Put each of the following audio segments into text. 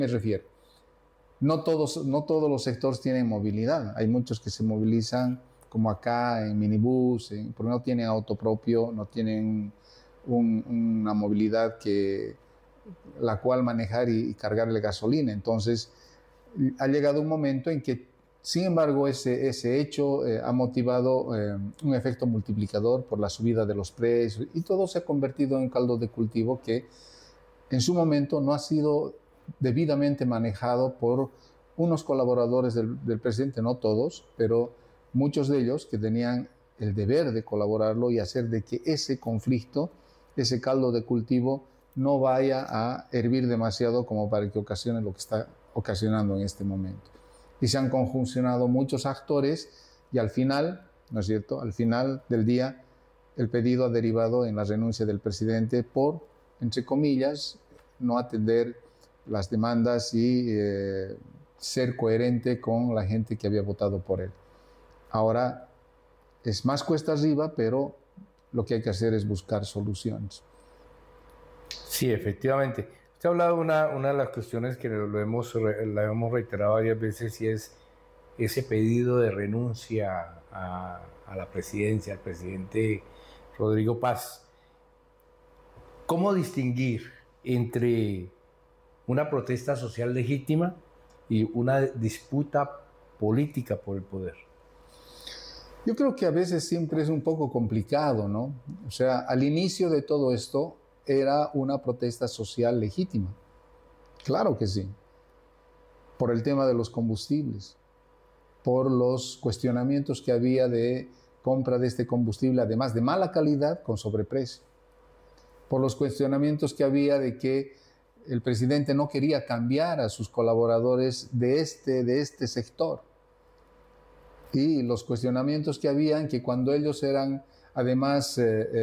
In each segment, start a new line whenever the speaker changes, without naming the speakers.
Me refiero. No todos los sectores tienen movilidad. Hay muchos que se movilizan, como acá, en minibús, porque no tienen auto propio, no tienen una movilidad la cual manejar y cargarle gasolina. Entonces, ha llegado un momento en que, sin embargo, ese hecho ha motivado un efecto multiplicador por la subida de los precios, y todo se ha convertido en caldo de cultivo que en su momento no ha sido debidamente manejado por unos colaboradores del presidente, no todos, pero muchos de ellos que tenían el deber de colaborarlo y hacer de que ese conflicto, ese caldo de cultivo, no vaya a hervir demasiado como para que ocasione lo que está ocasionando en este momento. Y se han conjuncionado muchos actores y al final, ¿no es cierto?, al final del día, el pedido ha derivado en la renuncia del presidente por, entre comillas, no atender las demandas y ser coherente con la gente que había votado por él. Ahora es más cuesta arriba, pero lo que hay que hacer es buscar soluciones.
Sí, efectivamente. Usted ha hablado de una de las cuestiones que la hemos reiterado varias veces, y es ese pedido de renuncia a la presidencia, al presidente Rodrigo Paz. ¿Cómo distinguir entre una protesta social legítima y una disputa política por el poder?
Yo creo que a veces siempre es un poco complicado, ¿no? O sea, al inicio de todo esto era una protesta social legítima. Claro que sí. Por el tema de los combustibles, por los cuestionamientos que había de compra de este combustible, además de mala calidad, con sobreprecio. Por los cuestionamientos que había de que el presidente no quería cambiar a sus colaboradores de este sector. Y los cuestionamientos que habían que cuando ellos eran además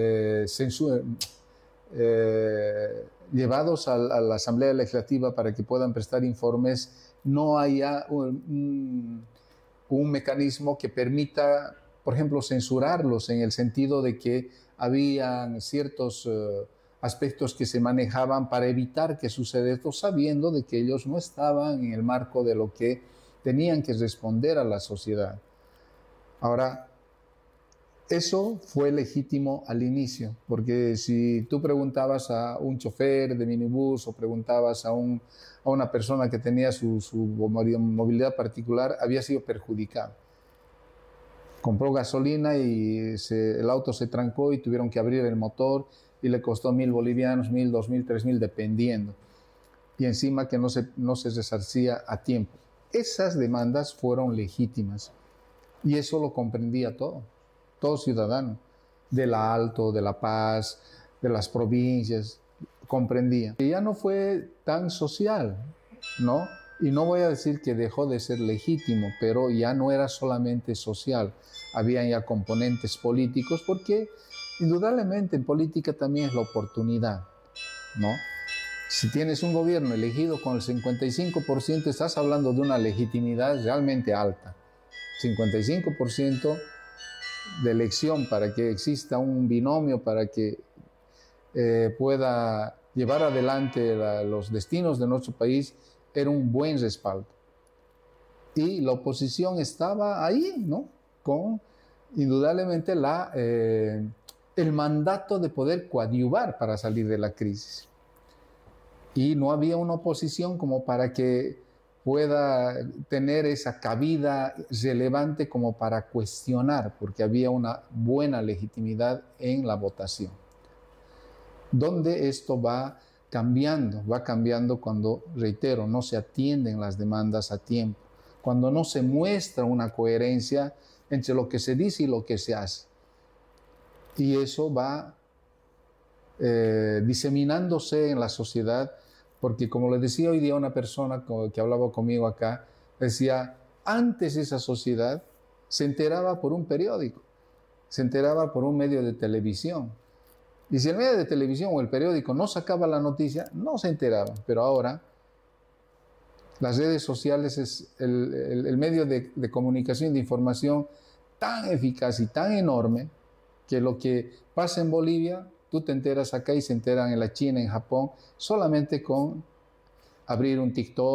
llevados a la Asamblea Legislativa para que puedan prestar informes, no haya un mecanismo que permita, por ejemplo, censurarlos, en el sentido de que habían ciertos aspectos que se manejaban para evitar que suceda esto, sabiendo de que ellos no estaban en el marco de lo que tenían que responder a la sociedad. Ahora, eso fue legítimo al inicio, porque si tú preguntabas a un chofer de minibús o preguntabas a una persona que tenía su movilidad particular, había sido perjudicado. Compró gasolina y el auto se trancó y tuvieron que abrir el motor y le costó 1.000 bolivianos, 1.000, 2.000, 3.000, dependiendo. Y encima que no se resarcía a tiempo. Esas demandas fueron legítimas. Y eso lo comprendía todo ciudadano, de la Alto, de La Paz, de las provincias, comprendía. Y ya no fue tan social, ¿no? Y no voy a decir que dejó de ser legítimo, pero ya no era solamente social. Habían ya componentes políticos, porque indudablemente en política también es la oportunidad, ¿no? Si tienes un gobierno elegido con el 55%, estás hablando de una legitimidad realmente alta. 55% de elección para que exista un binomio, para que pueda llevar adelante los destinos de nuestro país, era un buen respaldo. Y la oposición estaba ahí, ¿no? Con indudablemente el mandato de poder coadyuvar para salir de la crisis. Y no había una oposición como para que pueda tener esa cabida relevante como para cuestionar, porque había una buena legitimidad en la votación. Donde esto va cambiando cuando, reitero, no se atienden las demandas a tiempo, cuando no se muestra una coherencia entre lo que se dice y lo que se hace. Y eso va diseminándose en la sociedad. Porque como le decía hoy día una persona que hablaba conmigo acá, decía, antes esa sociedad se enteraba por un periódico, se enteraba por un medio de televisión. Y si el medio de televisión o el periódico no sacaba la noticia, no se enteraban. Pero ahora, las redes sociales es el medio de comunicación, de información tan eficaz y tan enorme, que lo que pasa en Bolivia, tú te enteras acá y se enteran en la China, en Japón, solamente con abrir un TikTok.